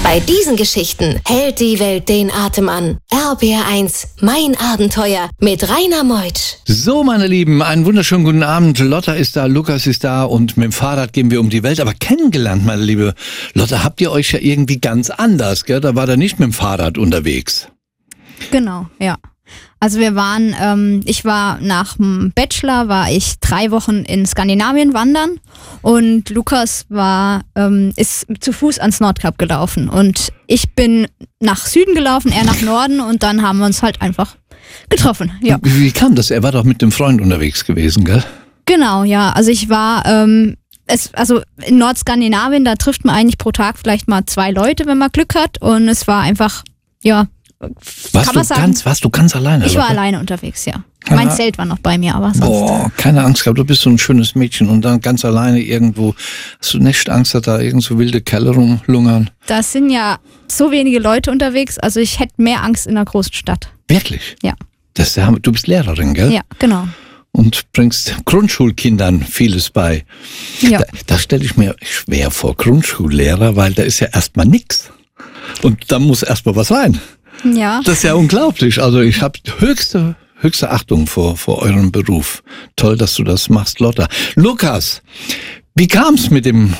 Bei diesen Geschichten hält die Welt den Atem an. RBR1, mein Abenteuer mit Rainer Meutsch. So, meine Lieben, einen wunderschönen guten Abend. Lotta ist da, Lukas ist da und mit dem Fahrrad gehen wir um die Welt. Aber kennengelernt, meine liebe Lotta, habt ihr euch ja irgendwie ganz anders, gell? Da war er nicht mit dem Fahrrad unterwegs. Genau, ja. Also wir waren, ich war nach dem Bachelor, war ich 3 Wochen in Skandinavien wandern und Lukas ist zu Fuß ans Nordkap gelaufen und ich bin nach Süden gelaufen, er nach Norden und dann haben wir uns halt einfach getroffen. Ja. Wie kam das? Er war doch mit dem Freund unterwegs gewesen, gell? Genau, ja. Also ich war, also in Nordskandinavien, da trifft man eigentlich pro Tag vielleicht mal 2 Leute, wenn man Glück hat und es war einfach, ja. Warst du ganz alleine? Ich war alleine unterwegs, ja. Mein Zelt war noch bei mir, aber sonst. Keine Angst gehabt, du bist so ein schönes Mädchen und dann ganz alleine irgendwo. Hast du nicht Angst, dass da irgend so wilde Kerle rumlungern? Da sind ja so wenige Leute unterwegs, also ich hätte mehr Angst in einer großen Stadt. Wirklich? Ja. Du bist Lehrerin, gell? Ja, genau. Und bringst Grundschulkindern vieles bei. Ja. Da stelle ich mir schwer vor, Grundschullehrer, weil da ist ja erstmal nix. Und da muss erstmal was rein. Ja. Das ist ja unglaublich. Also ich habe höchste Achtung vor eurem Beruf. Toll, dass du das machst, Lotta. Lukas, wie kam's mit dem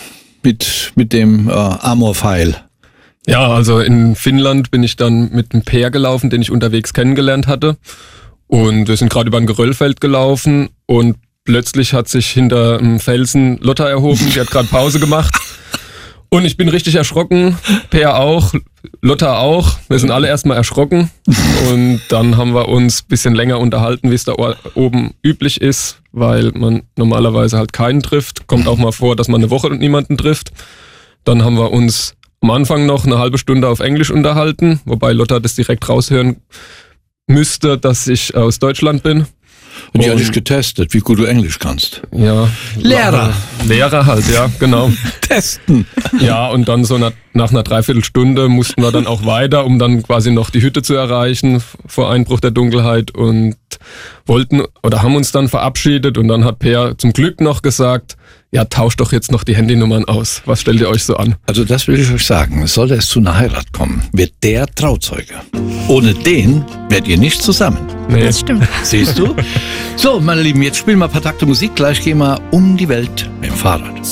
Amorpfeil? Ja, also in Finnland bin ich dann mit einem Peer gelaufen, den ich unterwegs kennengelernt hatte. Und wir sind gerade über ein Geröllfeld gelaufen und plötzlich hat sich hinter einem Felsen Lotta erhoben. Die hat gerade Pause gemacht. Und ich bin richtig erschrocken, Peer auch, Lotta auch. Wir sind alle erstmal erschrocken und dann haben wir uns ein bisschen länger unterhalten, wie es da oben üblich ist, weil man normalerweise halt keinen trifft. Kommt auch mal vor, dass man eine Woche niemanden trifft. Dann haben wir uns am Anfang noch eine halbe Stunde auf Englisch unterhalten, wobei Lotta das direkt raushören müsste, dass ich aus Deutschland bin. Und die hat dich getestet, wie gut du Englisch kannst. Ja. Lehrer halt, ja, genau. Testen. Ja, und dann so nach einer Dreiviertelstunde mussten wir dann auch weiter, um dann quasi noch die Hütte zu erreichen vor Einbruch der Dunkelheit und haben uns dann verabschiedet und dann hat Peer zum Glück noch gesagt, ja, tauscht doch jetzt noch die Handynummern aus. Was stellt ihr euch so an? Also das will ich euch sagen. Sollte es zu einer Heirat kommen, wird der Trauzeuge. Ohne den werdet ihr nicht zusammen. Nee. Das stimmt. Siehst du? So, meine Lieben, jetzt spielen wir ein paar Takte Musik. Gleich gehen wir um die Welt mit dem Fahrrad.